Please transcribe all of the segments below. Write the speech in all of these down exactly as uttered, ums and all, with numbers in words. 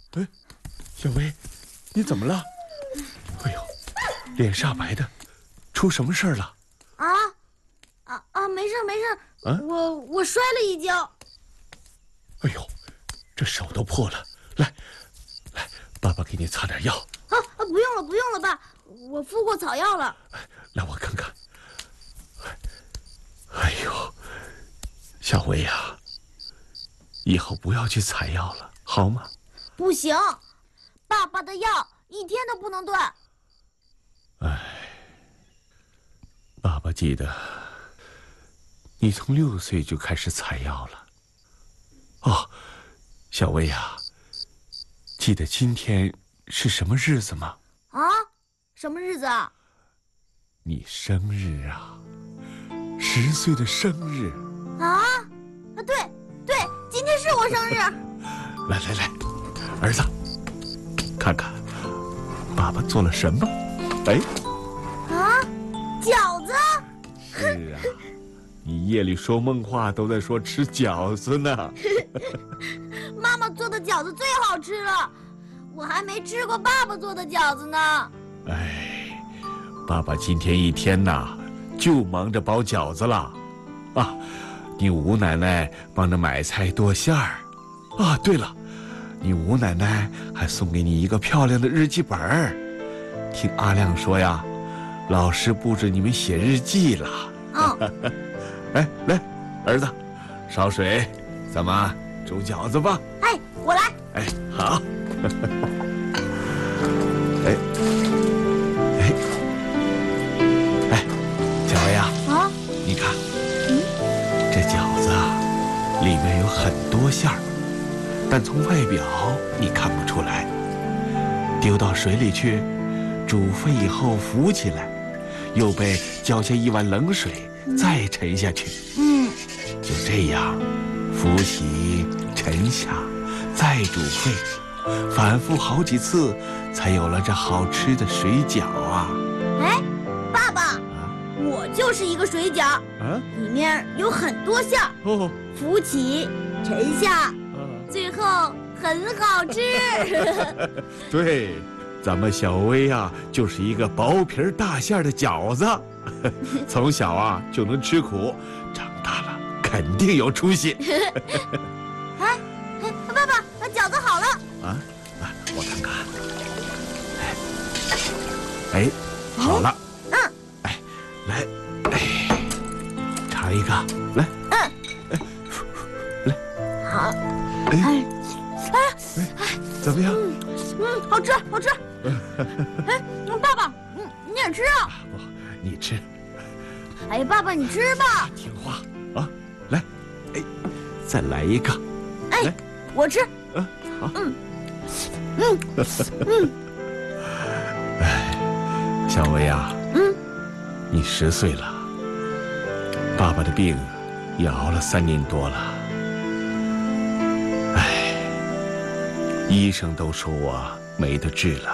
哎，小薇，你怎么了？哎呦，脸煞白的，出什么事儿了？ 啊啊啊！没事没事， 啊， 我我摔了一跤。 哎呦，这手都破了，来，来，爸爸给你擦点药。 啊啊！不用了不用了，爸，我敷过草药了。 来，我看看。哎呦，小薇呀，以后不要去采药了，好吗？ 不行，爸爸的药一天都不能断。 哎，爸爸记得你从六岁就开始采药了。哦，小薇呀，记得今天是什么日子吗？ 啊，什么日子啊？ 你生日啊，十岁的生日。 啊啊，对对，今天是我生日。 来来来，儿子，看看爸爸做了什么？哎， 啊，饺子。 是啊，你夜里说梦话都在说吃饺子呢。 妈妈做的饺子最好吃了，我还没吃过爸爸做的饺子呢。 哎，爸爸今天一天呐，就忙着包饺子了。啊，你吴奶奶帮着买菜剁馅儿。啊，对了，你吴奶奶还送给你一个漂亮的日记本儿。听阿亮说呀，老师布置你们写日记了。 嗯。 哎，来，儿子，烧水，咱们煮饺子吧。 哎，我来。 哎，好。哎，哎，哎，小薇呀， 啊， 你看， 嗯， 这饺子啊，里面有很多馅儿，但从外表你看不出来。丢到水里去，煮沸以后浮起来，又被浇下一碗冷水，再沉下去。 嗯， 就这样，浮起沉下，再煮沸，反复好几次，才有了这好吃的水饺啊！ 哎，爸爸， 啊我就是一个水饺， 啊里面有很多馅儿， 哦， 浮起沉下， 啊最后很好吃。 对，咱们小薇啊，就是一个薄皮大馅的饺子，从小啊就能吃苦，长大了肯定有出息。 哎，哎爸爸，饺子好了。 啊啊，我看看，哎，哎，好了， 嗯， 哎，来，哎，尝一个，来， 嗯， 哎，来， 好， 哎， 哎，哎， 哎，怎么样？ 嗯嗯，好吃，好吃。哎，爸爸，嗯，你也吃啊？ 不，你吃， 哎，爸爸你吃吧。 听话啊，来，哎，再来一个， 哎来， 我吃。 嗯，好， 嗯嗯嗯， 哎，小薇啊， 嗯， 你十岁了，爸爸的病也熬了三年多了，哎，医生都说我没得治了，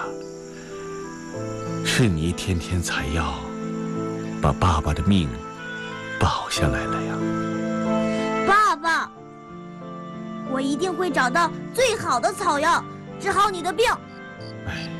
是你天天采药，把爸爸的命保下来了呀。 爸爸，我一定会找到最好的草药，治好你的病。 哎，